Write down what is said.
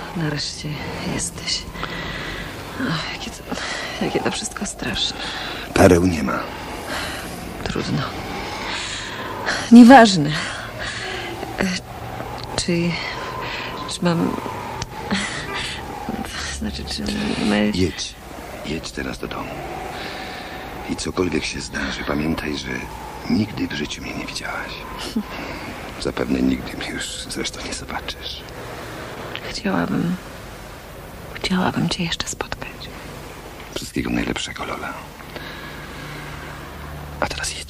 nareszcie jesteś. Ach, jakie to wszystko straszne. Pereł nie ma. Trudno. Nieważne. Czy mam... Znaczy, czy my... Jedź teraz do domu. I cokolwiek się zdarzy, pamiętaj, że nigdy w życiu mnie nie widziałaś. Zapewne nigdy mnie już zresztą nie zobaczysz. Chciałabym cię jeszcze spotkać. Wszystkiego najlepszego, Lola. A teraz jedź.